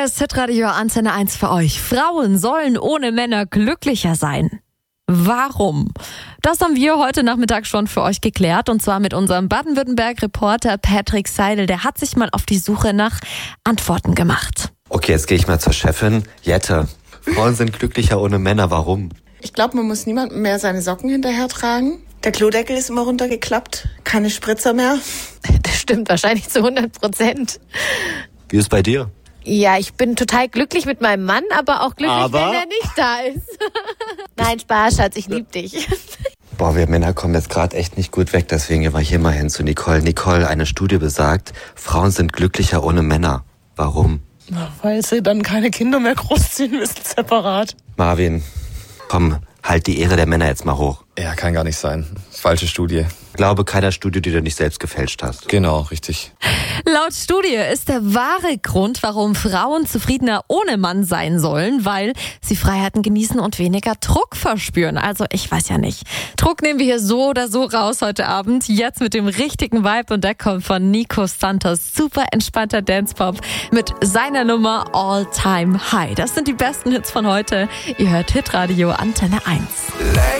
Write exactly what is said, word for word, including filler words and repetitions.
Hier ist Hitradio Antenne eins für euch. Frauen sollen ohne Männer glücklicher sein. Warum? Das haben wir heute Nachmittag schon für euch geklärt, und zwar mit unserem Baden-Württemberg-Reporter Patrick Seidel. Der hat sich mal auf die Suche nach Antworten gemacht. Okay, jetzt gehe ich mal zur Chefin. Jette, Frauen sind glücklicher ohne Männer. Warum? Ich glaube, man muss niemandem mehr seine Socken hinterher tragen. Der Klodeckel ist immer runtergeklappt. Keine Spritzer mehr. Das stimmt wahrscheinlich zu hundert Prozent. Wie ist es bei dir? Ja, ich bin total glücklich mit meinem Mann, aber auch glücklich, Aber? wenn er nicht da ist. Nein, Spaß, Schatz, ich lieb dich. Boah, wir Männer kommen jetzt gerade echt nicht gut weg, deswegen gehen wir hier mal hin zu Nicole. Nicole, eine Studie besagt, Frauen sind glücklicher ohne Männer. Warum? Na, weil sie dann keine Kinder mehr großziehen müssen, separat. Marvin, komm, halt die Ehre der Männer jetzt mal hoch. Ja, kann gar nicht sein. Falsche Studie. Ich glaube keiner Studie, die du nicht selbst gefälscht hast. Genau, richtig. Laut Studie ist der wahre Grund, warum Frauen zufriedener ohne Mann sein sollen, weil sie Freiheiten genießen und weniger Druck verspüren. Also ich weiß ja nicht. Druck nehmen wir hier so oder so raus heute Abend. Jetzt mit dem richtigen Vibe, und der kommt von Nico Santos. Super entspannter Dance-Pop mit seiner Nummer All Time High. Das sind die besten Hits von heute. Ihr hört Hitradio Antenne eins.